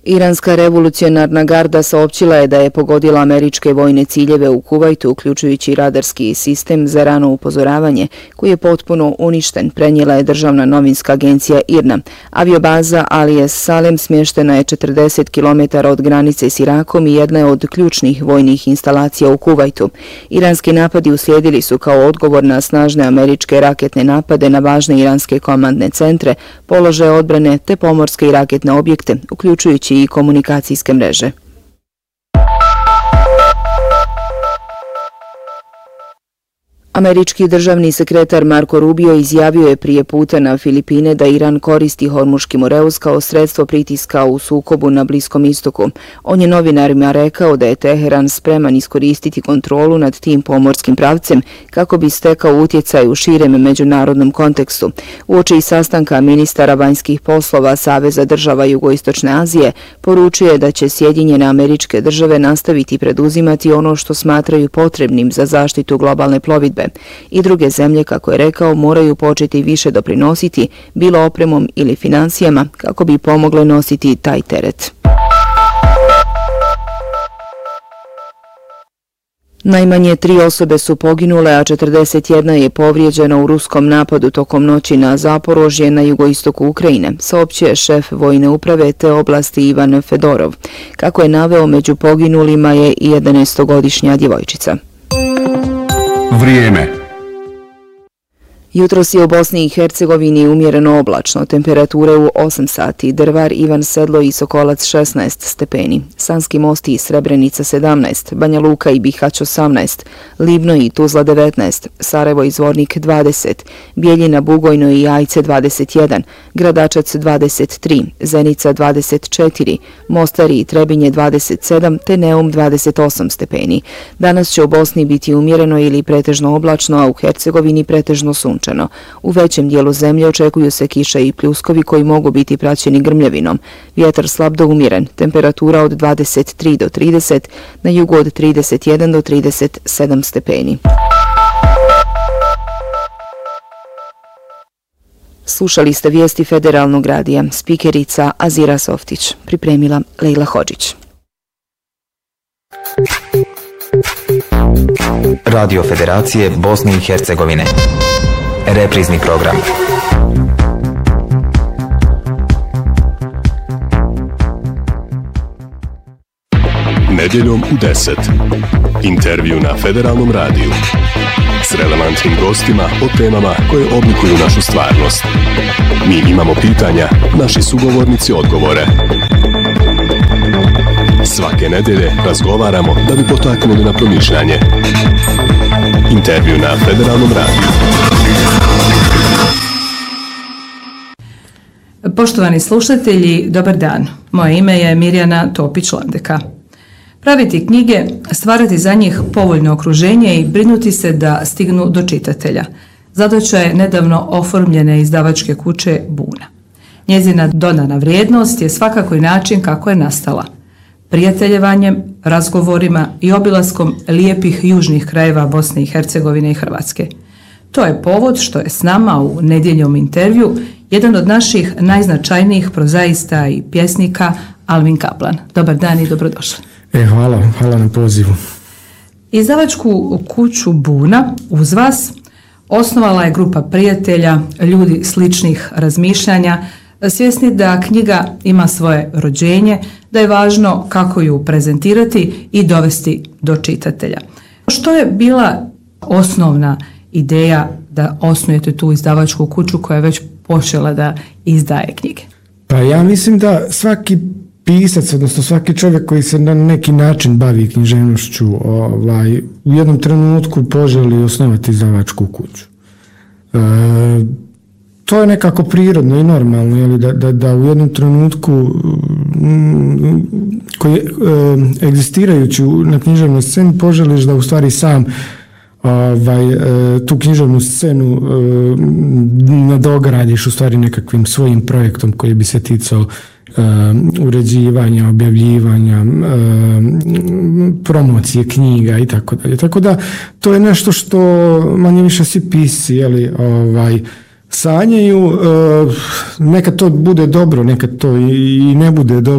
Iranska revolucionarna garda saopćila je da je pogodila američke vojne ciljeve u Kuvajtu, uključujući radarski sistem za rano upozoravanje, koji je potpuno uništen, prenijela je državna novinska agencija IRNA. Aviobaza Ali Es Salem smještena je 40 km od granice s Irakom i jedna je od ključnih vojnih instalacija u Kuvajtu. Iranski napadi uslijedili su kao odgovor na snažne američke raketne napade na važne iranske komandne centre, položaje odbrane te pomorske i raketne objekte, uključujući i komunikacijske mreže. Američki državni sekretar Marco Rubio izjavio je prije puta na Filipine da Iran koristi Hormuški Moreus kao sredstvo pritiska u sukobu na Bliskom istoku. On je novinarima rekao da je Teheran spreman iskoristiti kontrolu nad tim pomorskim pravcem kako bi stekao utjecaj u širem međunarodnom kontekstu. Uoči sastanka ministara vanjskih poslova Saveza država Jugoistočne Azije poručuje da će Sjedinjene Američke Države nastaviti preduzimati ono što smatraju potrebnim za zaštitu globalne plovidbe. I druge zemlje, kako je rekao, moraju početi više doprinositi, bilo opremom ili financijama, kako bi pomogle nositi taj teret. Najmanje 3 osobe su poginule, a 41 je povrijeđena u ruskom napadu tokom noći na Zaporožje na jugoistoku Ukrajine, saopćuje šef vojne uprave te oblasti Ivan Fedorov. Kako je naveo, među poginulima je i 11-godišnja djevojčica. Vrijeme. Jutros je u Bosni i Hercegovini umjereno oblačno, temperature u 8 sati, Drvar, Ivan Sedlo i Sokolac 16 stepeni, Sanski Most i Srebrenica 17, Banja Luka i Bihać 18, Livno i Tuzla 19, Sarajevo i Zvornik 20, Bijeljina, Bugojno i Ajce 21, Gradačac 23, Zenica 24, Mostar i Trebinje 27 te Neum 28 stepeni. Danas će u Bosni biti umjereno ili pretežno oblačno, a u Hercegovini pretežno sunčano. U većem dijelu zemlje očekuju se kiša i pljuskovi koji mogu biti praćeni grmljavinom. Vjetar slab do umjeren, temperatura od 23 do 30, na jugu od 31 do 37 stepeni. Slušali ste vijesti Federalnog radija, spikerica Azira Softić, pripremila Lejla Hodžić. Radio Federacije Bosne i Hercegovine. Reprizni program. Nedjeljom u 10. Intervju na Federalnom radiju. S relevantnim gostima o temama koje oblikuju našu stvarnost. Mi imamo pitanja, naši sugovornici odgovore. Svake nedjelje razgovaramo da bi potaknuli na promišljanje. Intervju na Federalnom radiju. Poštovani slušatelji, dobar dan. Moje ime je Mirjana Topić-Landeka. Praviti knjige, stvarati za njih povoljno okruženje i brinuti se da stignu do čitatelja. Zadaća je nedavno oformljene izdavačke kuće Buna. Njezina dodana vrijednost je svakako i način kako je nastala. Prijateljevanjem, razgovorima i obilaskom lijepih južnih krajeva Bosne i Hercegovine i Hrvatske. To je povod što je s nama u nedjeljom intervju jedan od naših najznačajnijih prozaista i pjesnika Alvin Kaplan. Dobar dan i dobrodošli. Hvala na pozivu. Izdavačku kuću Buna uz vas osnovala je grupa prijatelja, ljudi sličnih razmišljanja, svjesni da knjiga ima svoje rođenje, da je važno kako ju prezentirati i dovesti do čitatelja. Što je bila osnovna ideja da osnujete tu izdavačku kuću koja je već počela da izdaje knjige? Pa ja mislim da svaki pisac, odnosno svaki čovjek koji se na neki način bavi književnošću, u jednom trenutku poželi osnovati izdavačku kuću. To je nekako prirodno i normalno, jeli, da u jednom trenutku koji egzistirajući na književnoj sceni poželiš da u stvari sam tu književnu scenu nadogradiš u stvari nekakvim svojim projektom koji bi se ticao uređivanja, objavljivanja, promocije knjiga i tako dalje. Tako da to je nešto što manje više svi pisci, jeli, sanjaju. Nekad to bude dobro, nekad to i ne bude dobro.